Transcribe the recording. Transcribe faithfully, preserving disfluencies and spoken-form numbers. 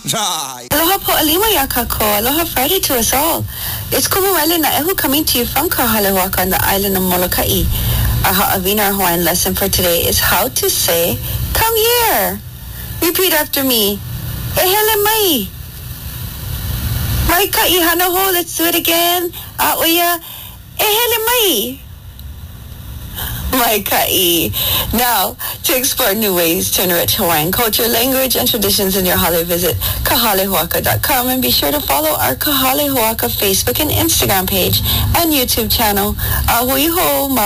Right. Aloha po alima ya kako. Aloha Friday to us all. It's Kumuwele na Ehu coming to you from Kahalehuaka on the island of Molokai. Our Ha'awina Hawaiian lesson for today is how to say, come here. Repeat after me. Ehele mai. Mai ka'i hana ho. Let's do it again. A'oia. Ehele mai. Mai ka'i. Now, to explore new ways to enrich Hawaiian culture, language, and traditions in your holiday visit, kahalehuaka dot com, and be sure to follow our Kahalehuaka Facebook and Instagram page and YouTube channel. Ahui ho.